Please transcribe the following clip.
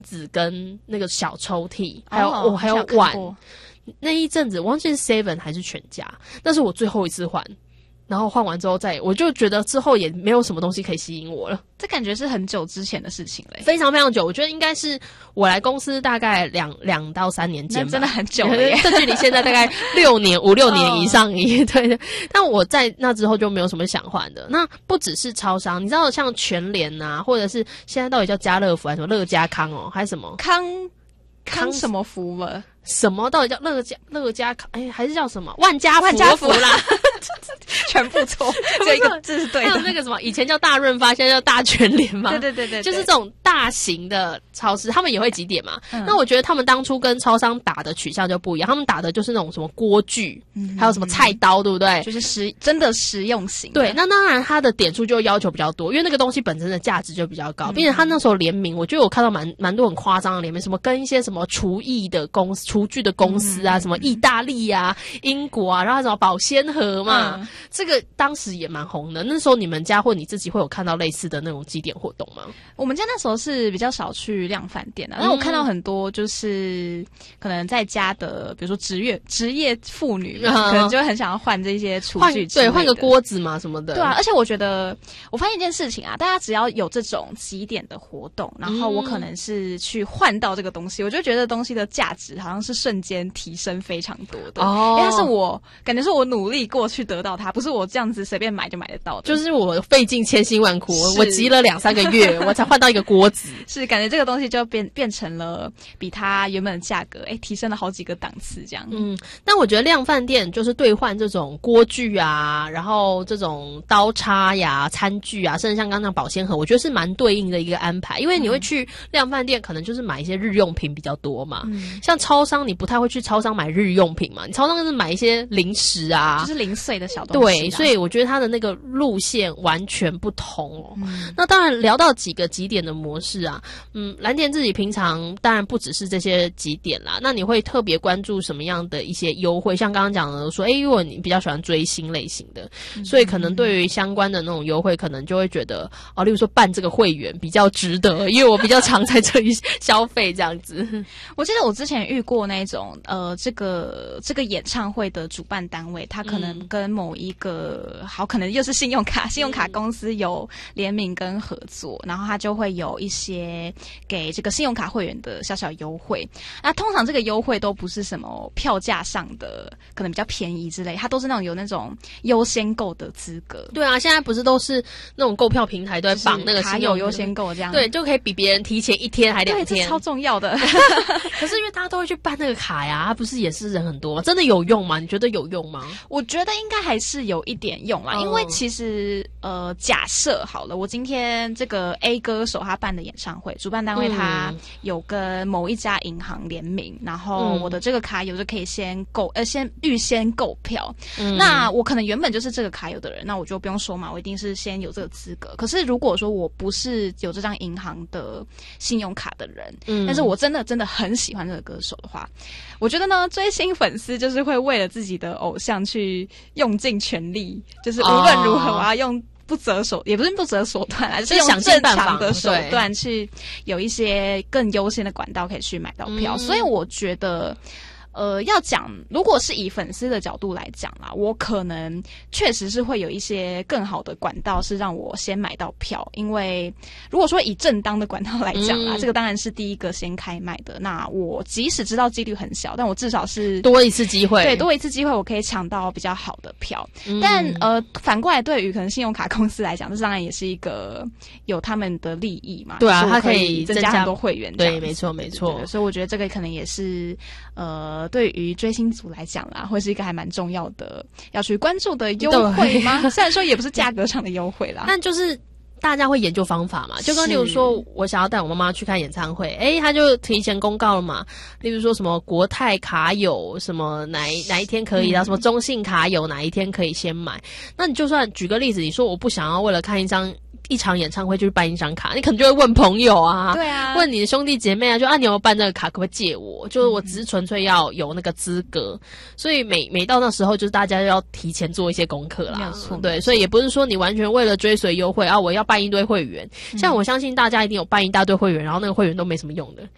子跟那个小抽屉，还有碗。那一阵子我忘记是 Seven 还是全家，那是我最后一次换。然后换完之后我就觉得之后也没有什么东西可以吸引我了。 这感觉是很久之前的事情了， 非常非常久。我觉得应该是我来公司大概2到3年间吧， 那真的很久了耶。 这距离现在大概5、6年以上对的。但我在那之后就没有什么想换的。那不只是超商，你知道像全联啊，或者是现在到底叫家乐福还是什么乐家康还是什么康什么福了？ 什么到底叫乐家康？还是叫什么万家福啦？ 全部错，这一个字是对的。 还有那个什么，以前叫大润发，现在叫大全联嘛。 对， 就是这种大型的超市，他们也会集点嘛。那我觉得他们当初跟超商打的取向就不一样，他们打的就是那种什么锅具，还有什么菜刀，对不对？ 就是真的实用型。 对，那当然它的点数就要求比较多，因为那个东西本身的价值就比较高，并且他那时候联名，我觉得我看到蛮多很夸张的联名，什么跟一些什么厨具的公司啊，什么意大利啊、英国啊，然后什么保鲜盒嘛，这个当时也蛮红的。那时候你们家或你自己会有看到类似的那种集点活动吗？ 我们家那时候是比较少去量贩店啊，但我看到很多就是可能在家的，比如说职业妇女，可能就会很想要换这些厨具之类的， 换个锅子嘛什么的。 对啊，而且我觉得我发现一件事情啊，大家只要有这种集点的活动，然后我可能是去换到这个东西，我就觉得东西的价值好像是瞬间提升非常多的。因为它是我感觉是我努力过去得到它，不是我这样子随便买就买得到的。 就是我费尽千辛万苦，我急了2-3个月，我才换到一个锅子。 是感觉这个东西就变成了比它原本的价格提升了好几个档次这样。 但我觉得量贩店就是兑换这种锅具啊，然后这种刀叉呀、餐具啊，甚至像刚刚保鲜盒，我觉得是蛮对应的一个安排。因为你会去量贩店，可能就是买一些日用品比较多嘛。像超商，你不太会去超商买日用品嘛，你超商就是买一些零食啊， 就是零碎的小东西。 对，所以我觉得它的那个路线完全不同那当然聊到几个集点的模式啊，蓝田自己平常当然不只是这些集点啦，那你会特别关注什么样的一些优惠？像刚刚讲的说，如果你比较喜欢追星类型的，所以可能对于相关的那种优惠，可能就会觉得例如说办这个会员比较值得，因为我比较常在这里消费这样子。 我记得我之前遇过那种这个演唱会的主办单位，他可能跟某一个可能又是信用卡公司有联名跟合作，然后他就会有一些给这个信用卡会员的小小优惠。那通常这个优惠都不是什么票价上的可能比较便宜之类，它都是那种有那种优先购的资格。 对啊，现在不是都是那种购票平台都会绑那个卡友优先购这样， 对，就可以比别人提前1天还2天， 对，这超重要的。 可是因为大家都会去办那个卡呀，它不是也是人很多吗？真的有用吗？你觉得有用吗？ 我觉得应该还是有一点用啦，因为其实假设好了，我今天这个 A 歌手他办的演唱会，主办单位他有跟某一家银行联名，然后我的这个卡友就可以先预先购票。那我可能原本就是这个卡友的人，那我就不用说嘛，我一定是先有这个资格。可是如果说我不是有这张银行的信用卡的人，但是我真的很喜欢这个歌手的话，我觉得呢，追星粉丝就是会为了自己的偶像去用尽全力，就是无论如何我要用不择手，也不是不择手段啦，就是用正常的手段去有一些更优先的管道可以去买到票。所以我觉得要讲，如果是以粉丝的角度来讲啦，我可能确实是会有一些更好的管道是让我先买到票，因为如果说以正当的管道来讲啦，这个当然是第一个先开卖的。那我即使知道几率很小，但我至少是多一次机会， 对，多一次机会我可以抢到比较好的票。但反过来对于可能信用卡公司来讲，这当然也是一个有他们的利益嘛。 对啊，它可以增加很多会员。 对，没错没错。 对，所以我觉得这个可能也是对于追星族来讲啦，会是一个还蛮重要的要去关注的优惠吗？虽然说也不是价格上的优惠啦， 但就是大家会研究方法嘛。就跟例如说我想要带我妈妈去看演唱会，他就提前公告了嘛。例如说什么国泰卡友什么哪一天可以，然后什么中信卡友哪一天可以先买。那你就算举个例子，你说我不想要为了看一场演唱会就去办一张卡，你可能就会问朋友啊， 对啊， 问你的兄弟姐妹啊，就你有没有办这个卡，可不可以借我？就是我只是纯粹要有那个资格，所以每到那时候，就是大家要提前做一些功课啦。 没有错， 对，所以也不是说你完全为了追随优惠我要办一堆会员。像我相信大家一定有办一大堆会员，然后那个会员都没什么用的，